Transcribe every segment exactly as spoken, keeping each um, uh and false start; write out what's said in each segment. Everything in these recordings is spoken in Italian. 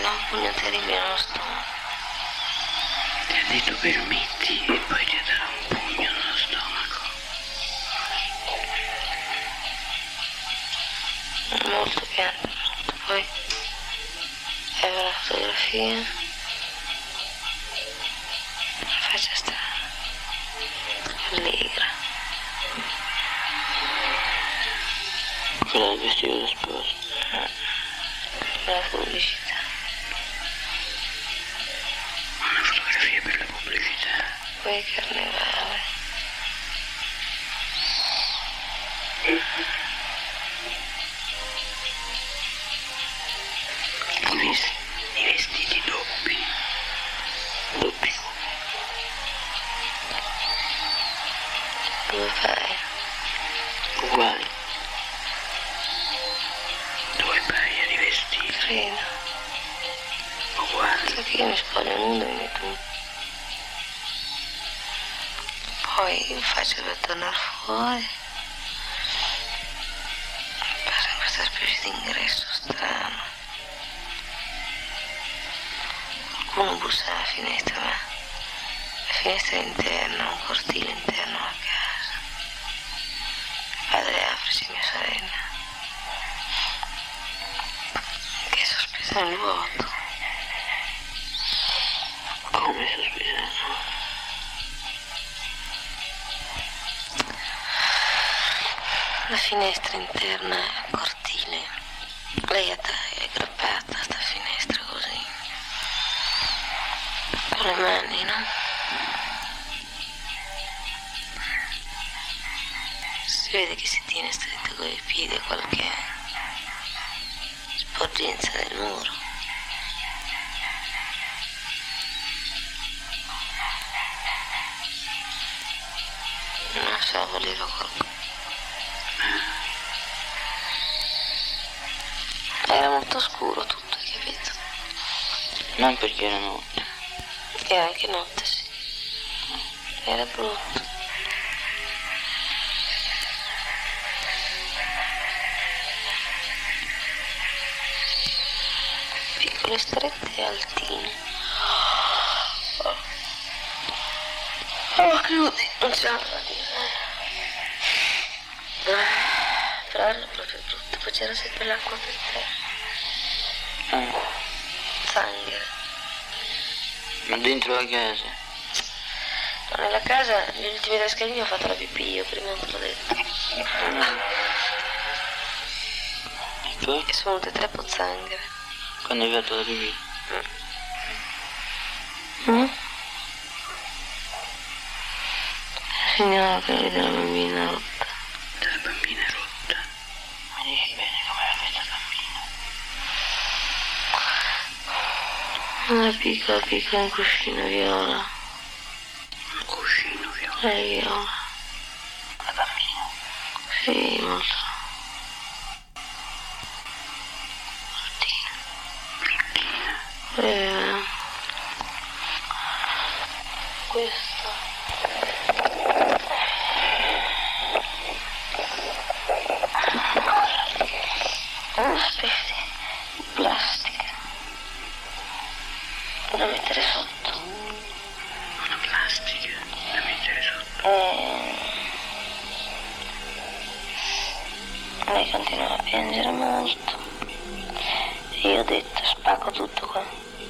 dà un pugno terribile nello stomaco. Ti ha detto permetti e poi ti darà un pugno nello stomaco. Molto piano. Poi aveva la fotografia. La faccia strana. Allegra. Quella del vestito da sposa. La pubblicità. Una fotografia per la pubblicità. Poi carnevale. I vestiti, i vestiti doppi. Doppi. Due paia. Uguali. Due paia di vestiti. Credo. Uguali. Sai che io mi spoglio nudo e mi metto. Poi mi faccio per tornare fuori. Passo in questa specie di ingresso strano. Qualcuno bussa alla finestra, ma la finestra è interna, un cortile interno a casa. Mio padre apre, c'è mia sorella, che è sospesa nel vuoto. Come sospesa? La finestra interna al cortile. Lei è aggrappata a sta finestra così. Con le mani, no? Si vede che si tiene stretto con i piedi a qualche sporgenza del muro. Non so, voleva qualcosa. Era molto scuro tutto, hai capito? Non perché era notte. E anche notte, sì. Era brutto. Piccole strette e altine. Oh, che oddio, non ce la fa dire. Però era proprio brutto, poi c'era sempre l'acqua per terra. Eh. Sangue. Ma dentro la casa? No, nella casa, gli ultimi tre scalini ho fatto la pipì io, prima non te l'ho detto. E poi? E sono venute tre pozzanghere. Quando hai fatto la pipì? Mm? Signora che vede la bambina rotta. La bambina rotta? Mi dici bene com'era questa bambina? Una piccola piccola un cuscino viola. Un cuscino viola? È viola. La bambina? Sì, molto. Bruttina. Eh, questo. Una specie di plastica da mettere sotto. Una plastica da mettere sotto? E... lei continuava a piangere molto. E io ho detto, spacco tutto qua.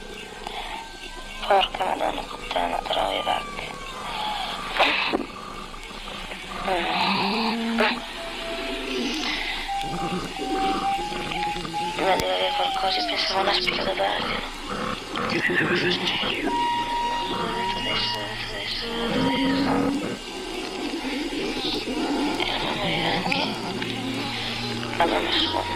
Porca madonna puttana, trovi vacche. Prima di avere qualcosa, io pensavo a una spiga da dargli. Che mi dava fastidio. Adesso, adesso, adesso, adesso. E la mamma aveva anche la mamma sua.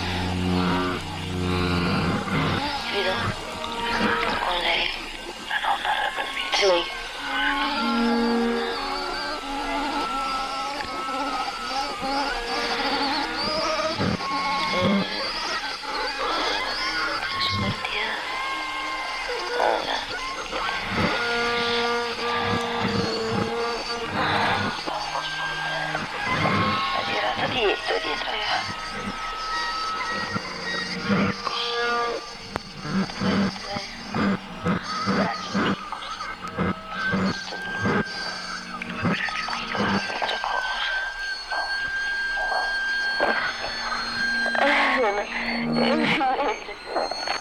Vedo con lei. La nonna della bambina? Sì. Dietro, dietro, io. un'altra cosa.